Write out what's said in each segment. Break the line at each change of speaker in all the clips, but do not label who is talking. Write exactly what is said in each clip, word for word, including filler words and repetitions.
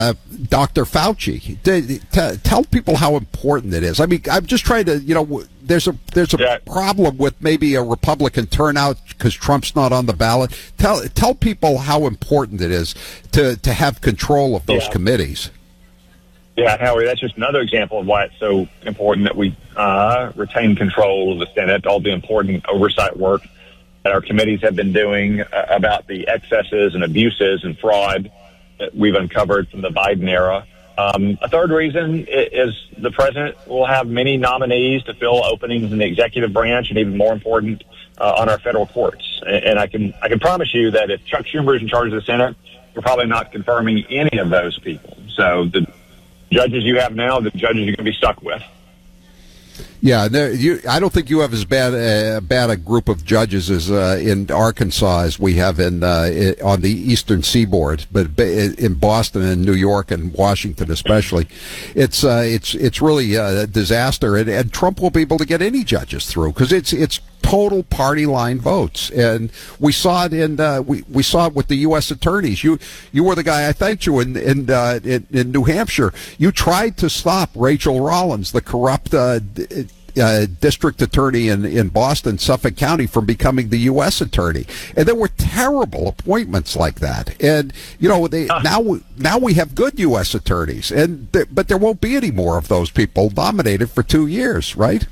Uh, Doctor Fauci, t- t- tell people how important it is. I mean, I'm just trying to, you know, there's a there's a
yeah.
problem with maybe a Republican turnout because Trump's not on the ballot. Tell tell people how important it is to, to have control of those
yeah.
committees.
Yeah, Howie, that's just another example of why it's so important that we uh, retain control of the Senate, all the important oversight work that our committees have been doing uh, about the excesses and abuses and fraud that we've uncovered from the Biden era. Um, a third reason is the president will have many nominees to fill openings in the executive branch, and even more important, uh, on our federal courts. And, and I can I can promise you that if Chuck Schumer is in charge of the Senate, we're probably not confirming any of those people. So the judges you have now, the judges you're going to be stuck with.
Yeah, there, you, I don't think you have as bad uh, bad a group of judges as uh, in Arkansas as we have in uh, on the eastern seaboard, but in Boston and New York and Washington especially, it's uh, it's it's really a disaster, and, and Trump won't be able to get any judges through because it's it's total party line votes, and we saw it in uh, we we saw it with the U S attorneys. You you were the guy I thanked you in in, uh, in in New Hampshire. You tried to stop Rachel Rollins, the corrupt uh, uh, district attorney in in Boston, Suffolk County, from becoming the U S attorney, and there were terrible appointments like that. And you know they uh. now now we have good U S attorneys, and th- but there won't be any more of those people nominated for two years, right?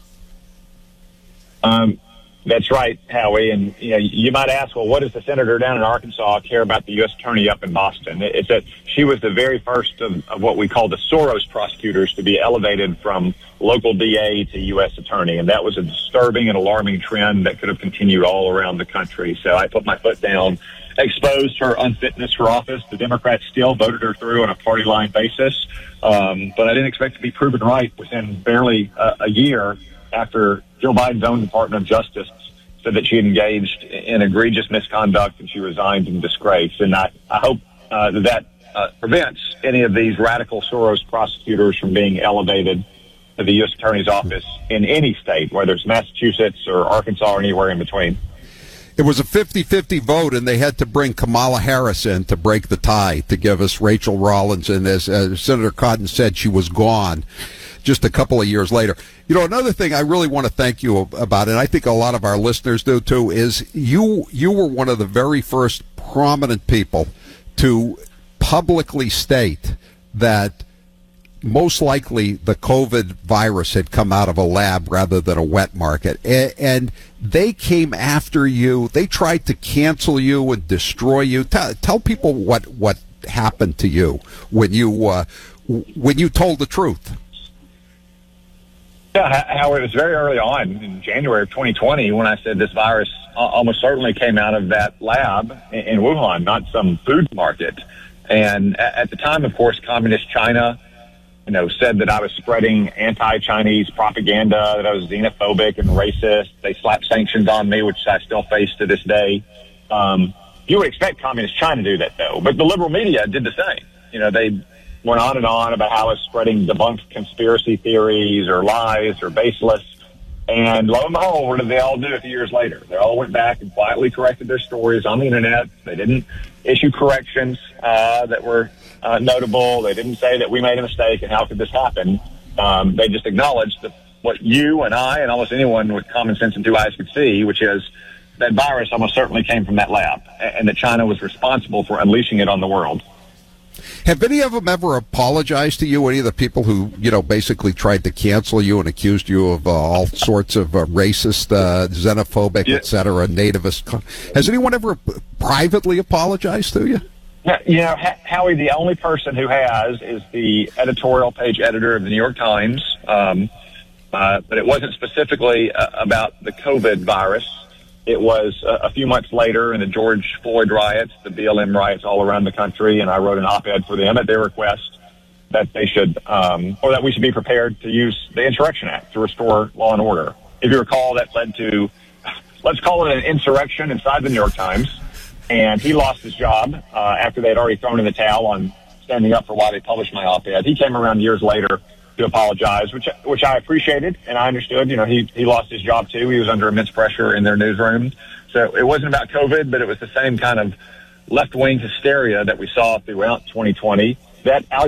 Um. That's right, Howie. And you know, you might ask, well, what does the senator down in Arkansas care about the U S attorney up in Boston? It's that she was the very first of, of what we call the Soros prosecutors to be elevated from local D A to U S attorney. And that was a disturbing and alarming trend that could have continued all around the country. So I put my foot down, exposed her unfitness for office. The Democrats still voted her through on a party line basis. Um, but I didn't expect to be proven right within barely a, a year after Joe Biden's own Department of Justice said that she had engaged in egregious misconduct and she resigned in disgrace. And I, I hope uh, that that uh, prevents any of these radical Soros prosecutors from being elevated to the U S attorney's office in any state, whether it's Massachusetts or Arkansas or anywhere in between.
It was a fifty-fifty vote, and they had to bring Kamala Harris in to break the tie to give us Rachel Rollins. And as, as Senator Cotton said, she was gone just a couple of years later. You know, another thing I really want to thank you about, and I think a lot of our listeners do too, is you you were one of the very first prominent people to publicly state that most likely the COVID virus had come out of a lab rather than a wet market. And they came after you. They tried to cancel you and destroy you. Tell, tell people what, what happened to you when you uh, when you told the truth.
Yeah, how it was very early on in January of twenty twenty when I said this virus almost certainly came out of that lab in Wuhan, not some food market. And at the time, of course, communist China, you know, said that I was spreading anti-Chinese propaganda, that I was xenophobic and racist. They slapped sanctions on me, which I still face to this day. Um, you would expect communist China to do that, though. But the liberal media did the same. You know, they went on and on about how I was spreading debunked conspiracy theories or lies or baseless. And lo and behold, what did they all do a few years later? They all went back and quietly corrected their stories on the internet. They didn't issue corrections uh, that were uh, notable. They didn't say that we made a mistake and how could this happen. Um, they just acknowledged that what you and I and almost anyone with common sense and two eyes could see, which is that virus almost certainly came from that lab and that China was responsible for unleashing it on the world.
Have any of them ever apologized to you? Any of the people who, you know, basically tried to cancel you and accused you of uh, all sorts of uh, racist, uh, xenophobic, yeah. et cetera, nativist? Has anyone ever privately apologized to you?
Yeah, you know, Howie, the only person who has is the editorial page editor of the New York Times. Um, uh, but it wasn't specifically uh, about the COVID virus. It was uh, a few months later in the George Floyd riots, the B L M riots all around the country, and I wrote an op-ed for them at their request that they should, um, or that we should be prepared to use the Insurrection Act to restore law and order. If you recall, that led to, let's call it an insurrection inside the New York Times, and he lost his job uh, after they had already thrown in the towel on standing up for why they published my op-ed. He came around years later to apologize, which which I appreciated and I understood. You know, he he lost his job too. He was under immense pressure in their newsroom. So it wasn't about COVID, but it was the same kind of left-wing hysteria that we saw throughout twenty twenty. that